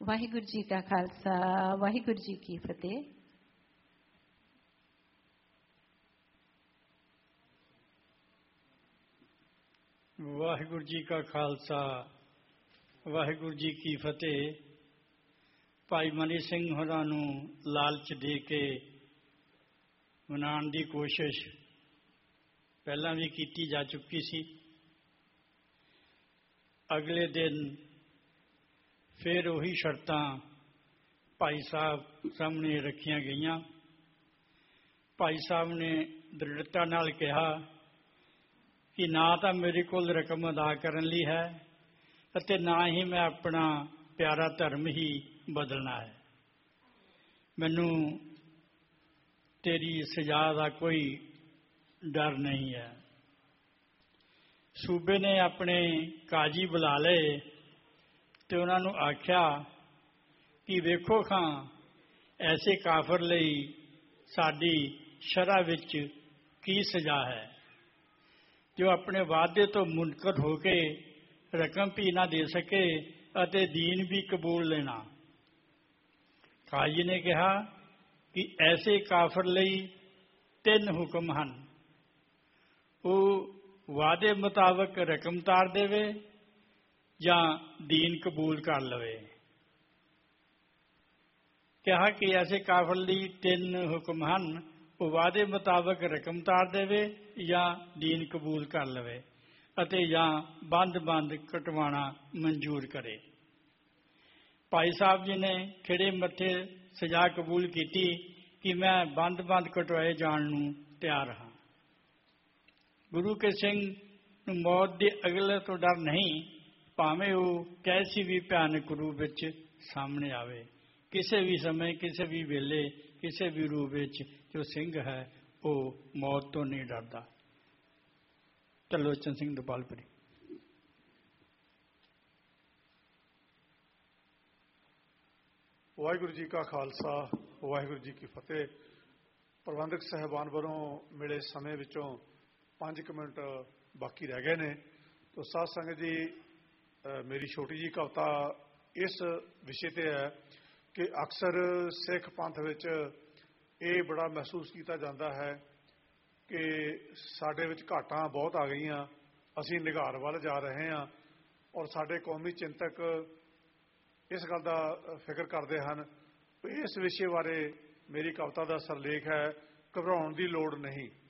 ਵਾਹਿਗੁਰੂ ਜੀ ਕਾ ਖਾਲਸਾ ਵਾਹਿਗੁਰੂ ਜੀ ਕੀ ਫਤਿਹ। ਵਾਹਿਗੁਰੂ ਜੀ ਕਾ ਖਾਲਸਾ ਵਾਹਿਗੁਰੂ ਜੀ ਕੀ ਫਤਿਹ। ਭਾਈ ਮਨੀ ਸਿੰਘ ਹੋਰਾਂ ਨੂੰ ਲਾਲਚ ਦੇ ਕੇ ਮਨਾਉਣ ਦੀ ਕੋਸ਼ਿਸ਼ ਪਹਿਲਾਂ ਵੀ ਕੀਤੀ ਜਾ ਚੁੱਕੀ ਸੀ। ਅਗਲੇ ਦਿਨ ਫਿਰ ਉਹੀ ਸ਼ਰਤਾਂ ਭਾਈ ਸਾਹਿਬ ਸਾਹਮਣੇ ਰੱਖੀਆਂ ਗਈਆਂ। ਭਾਈ ਸਾਹਿਬ ਨੇ ਦ੍ਰਿੜਤਾ ਨਾਲ ਕਿਹਾ ਕਿ ਨਾ ਤਾਂ ਮੇਰੇ ਕੋਲ ਰਕਮ ਅਦਾ ਕਰਨ ਲਈ ਹੈ ਅਤੇ ਨਾ ਹੀ ਮੈਂ ਆਪਣਾ ਪਿਆਰਾ ਧਰਮ ਹੀ ਬਦਲਣਾ ਹੈ। ਮੈਨੂੰ ਤੇਰੀ ਸਜ਼ਾ ਦਾ ਕੋਈ ਡਰ ਨਹੀਂ ਹੈ। ਸੂਬੇ ਨੇ ਆਪਣੇ ਕਾਜੀ ਬੁਲਾ ਲਏ ਅਤੇ ਉਹਨਾਂ ਨੂੰ ਆਖਿਆ ਕਿ ਵੇਖੋ ਖਾਂ ਐਸੇ ਕਾਫਰ ਲਈ ਸਾਡੀ ਸ਼ਰਅ ਵਿੱਚ ਕੀ ਸਜ਼ਾ ਹੈ ਜੋ ਆਪਣੇ ਵਾਅਦੇ ਤੋਂ ਮੁਨਕਰ ਹੋ ਕੇ ਰਕਮ ਵੀ ਨਾ ਦੇ ਸਕੇ ਅਤੇ ਦੀਨ ਵੀ ਕਬੂਲ ਲੈਣਾ। ਕਾਜੀ ਨੇ ਕਿਹਾ ਕਿ ਐਸੇ ਕਾਫਰ ਲਈ 3 ਹੁਕਮ ਹਨ। ਉਹ ਵਾਅਦੇ ਮੁਤਾਬਕ ਰਕਮ ਤਾਰ ਦੇਵੇ ਜਾਂ ਦੀਨ ਕਬੂਲ ਕਰ ਲਵੇ। ਕਿਹਾ ਕਿ ਐਸੇ ਕਾਫਰ ਲਈ 3 ਹੁਕਮ ਹਨ। ਉਹ ਵਾਅਦੇ ਮੁਤਾਬਕ ਰਕਮ ਤਾਰ ਦੇਵੇ ਜਾਂ ਦੀਨ ਕਬੂਲ ਕਰ ਲਵੇ ਅਤੇ ਜਾਂ ਬੰਦ ਕਟਵਾਉਣਾ ਮਨਜ਼ੂਰ ਕਰੇ। ਭਾਈ ਸਾਹਿਬ ਜੀ ਨੇ ਖਿੜੇ ਮੱਥੇ ਸਜ਼ਾ ਕਬੂਲ ਕੀਤੀ ਕਿ ਮੈਂ ਬੰਦ ਕਟਵਾਏ ਜਾਣ ਨੂੰ ਤਿਆਰ ਹਾਂ। ਗੁਰੂ ਕੇ ਸਿੰਘ ਨੂੰ ਮੌਤ ਦੇ ਅਗਲੇ ਤੋਂ ਡਰ ਨਹੀਂ, ਭਾਵੇਂ ਉਹ ਕੈਸੀ ਵੀ ਭਿਆਨਕ ਰੂਪ ਵਿੱਚ ਸਾਹਮਣੇ ਆਵੇ। ਕਿਸੇ ਵੀ ਸਮੇਂ ਕਿਸੇ ਵੀ ਵੇਲੇ ਕਿਸੇ ਵੀ ਰੂਪ ਵਿੱਚ ਜੋ ਸਿੰਘ ਹੈ ਉਹ ਮੌਤ ਤੋਂ ਨਹੀਂ ਡਰਦਾ। ਤਰਲੋਚਨ ਸਿੰਘ ਦੁਪਾਲਪੁਰੀ। ਵਾਹਿਗੁਰੂ ਜੀ ਕਾ ਖਾਲਸਾ ਵਾਹਿਗੁਰੂ ਜੀ ਕੀ ਫਤਿਹ। ਪ੍ਰਬੰਧਕ ਸਾਹਿਬਾਨ ਵੱਲੋਂ ਮਿਲੇ ਸਮੇਂ ਵਿੱਚੋਂ 5 ਮਿੰਟ ਬਾਕੀ ਰਹਿ ਗਏ ਨੇ। ਤਾਂ ਸਾਧ ਸੰਗਤ ਜੀ, ਮੇਰੀ ਛੋਟੀ ਜਿਹੀ ਕਵਿਤਾ ਇਸ ਵਿਸ਼ੇ 'ਤੇ ਹੈ ਕਿ ਅਕਸਰ ਸਿੱਖ ਪੰਥ ਵਿੱਚ ਇਹ ਬੜਾ ਮਹਿਸੂਸ ਕੀਤਾ ਜਾਂਦਾ ਹੈ ਕਿ ਸਾਡੇ ਵਿੱਚ ਘਾਟਾਂ ਬਹੁਤ ਆ ਗਈਆਂ, ਅਸੀਂ ਨਿਘਾਰ ਵੱਲ ਜਾ ਰਹੇ ਹਾਂ ਔਰ ਸਾਡੇ ਕੌਮੀ ਚਿੰਤਕ ਇਸ ਗੱਲ ਦਾ ਫਿਕਰ ਕਰਦੇ ਹਨ। ਇਸ ਵਿਸ਼ੇ ਬਾਰੇ ਮੇਰੀ ਕਵਿਤਾ ਦਾ ਸਿਰਲੇਖ ਹੈ, ਘਬਰਾਉਣ ਦੀ ਲੋੜ ਨਹੀਂ।